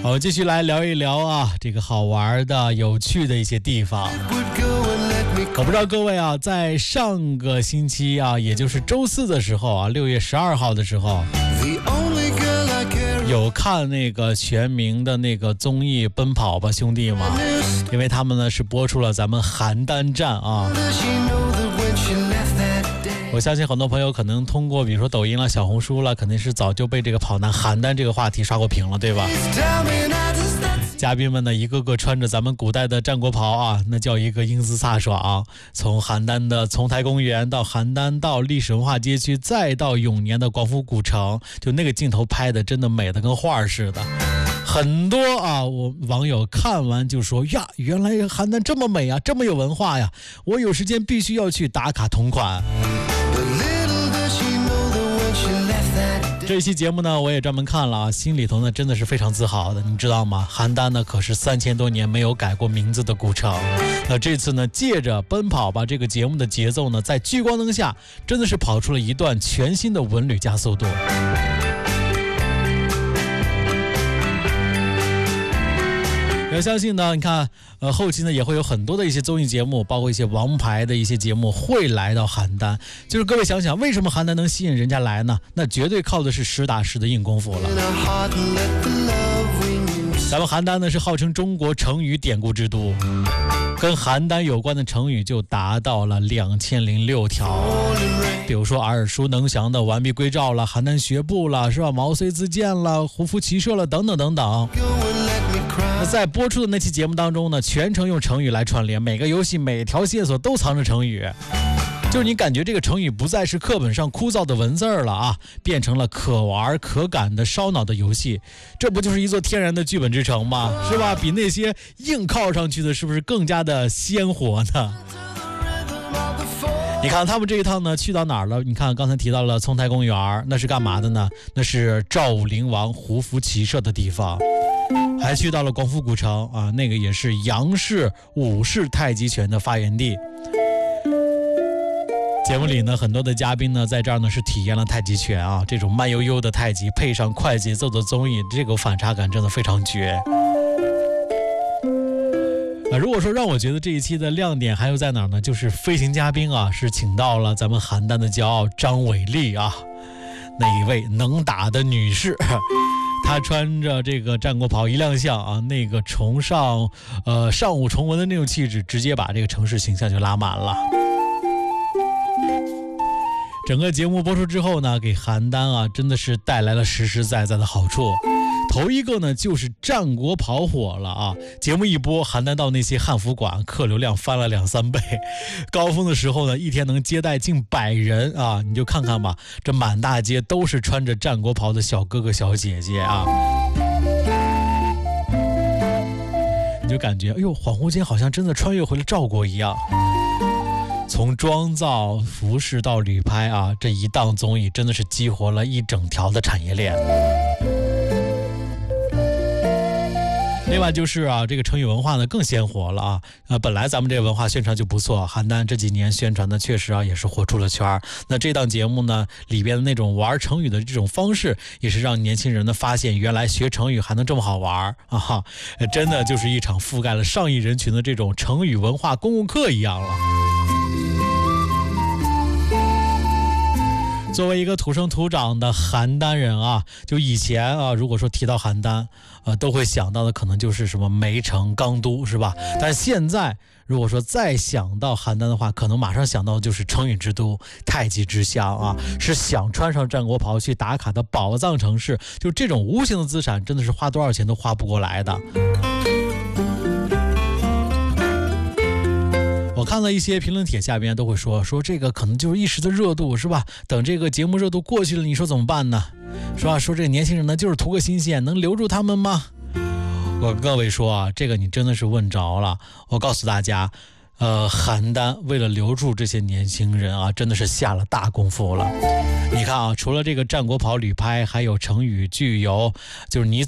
好，继续来聊一聊啊，这个好玩的、有趣的一些地方。我不知道各位啊，在上个星期啊，也就是周四的时候啊，6月12号的时候，有看那个全民的那个综艺《奔跑吧兄弟》吗？因为他们呢是播出了咱们邯郸站啊。我相信很多朋友可能通过比如说抖音了、小红书了，肯定是早就被这个跑男邯郸这个话题刷过屏了，对吧？嘉宾们呢一个个穿着咱们古代的战国袍啊，那叫一个英姿飒爽。从邯郸的丛台公园到邯郸到历史文化街区，再到永年的广府古城，就那个镜头拍的真的美的跟画似的。很多啊，我网友看完就说呀，原来邯郸这么美啊，这么有文化呀，我有时间必须要去打卡同款。这一期节目呢，我也专门看了啊，心里头呢真的是非常自豪的，你知道吗？邯郸呢可是3000多年没有改过名字的古城。那这次呢，借着奔跑吧这个节目的节奏呢，在聚光灯下，真的是跑出了一段全新的文旅加速度。我相信呢，你看，后期呢也会有很多的一些综艺节目，包括一些王牌的一些节目会来到邯郸。就是各位想想，为什么邯郸能吸引人家来呢？那绝对靠的是实打实的硬功夫了。咱们邯郸呢是号称中国成语典故之都，跟邯郸有关的成语就达到了2006条。比如说耳熟能详的完璧归赵了、邯郸学步了，是吧？毛遂自荐了、胡服骑射了，等等等等。那在播出的那期节目当中呢，全程用成语来串联，每个游戏每条线索都藏着成语，就是你感觉这个成语不再是课本上枯燥的文字了啊，变成了可玩可感的烧脑的游戏。这不就是一座天然的剧本之城吗？是吧？比那些硬靠上去的是不是更加的鲜活呢？你看他们这一趟呢去到哪儿了？你看刚才提到了丛台公园，那是干嘛的呢？那是赵武灵王胡服骑射的地方。还去到了广府古城啊，那个也是杨氏武士太极拳的发源地。节目里呢，很多的嘉宾呢在这儿呢是体验了太极拳啊，这种慢悠悠的太极配上快节奏的综艺，这个反差感真的非常绝。如果说让我觉得这一期的亮点还有在哪儿呢？就是飞行嘉宾啊，是请到了咱们邯郸的骄傲张伟丽啊，那一位能打的女士。他穿着这个战国袍一亮相啊，那个上午重文的那种气质，直接把这个城市形象就拉满了。整个节目播出之后呢，给邯郸啊真的是带来了实实在在的好处。头一个呢就是战国袍火了啊！节目一播，邯郸到那些汉服馆客流量翻了2-3倍，高峰的时候呢，一天能接待近100人啊！你就看看吧，这满大街都是穿着战国袍的小哥哥小姐姐啊！你就感觉，哎呦，恍惚间好像真的穿越回了赵国一样。从妆造、服饰到旅拍啊，这一档综艺真的是激活了一整条的产业链。另外就是啊，这个成语文化呢更鲜活了啊！本来咱们这个文化宣传就不错，邯郸这几年宣传的确实啊也是火出了圈。那这档节目呢里边的那种玩成语的这种方式，也是让年轻人呢发现原来学成语还能这么好玩啊！真的就是一场覆盖了上亿人群的这种成语文化公共课一样了。作为一个土生土长的邯郸人啊，就以前啊，如果说提到邯郸，都会想到的可能就是什么梅城、钢都，是吧？但现在如果说再想到邯郸的话，可能马上想到的就是成语之都、太极之乡啊，是想穿上战国袍去打卡的宝藏城市。就这种无形的资产，真的是花多少钱都花不过来的。我看到一些评论帖下边都会说这个可能就是一时的热度，是吧？等这个节目热度过去了，你说怎么办呢？是吧？说这个年轻人呢就是图个新鲜，能留住他们吗？我各位说啊，这个你真的是问着了。我告诉大家，邯郸为了留住这些年轻人啊，真的是下了大功夫了。你看啊，除了这个战国袍旅拍，还有成语剧游，就是你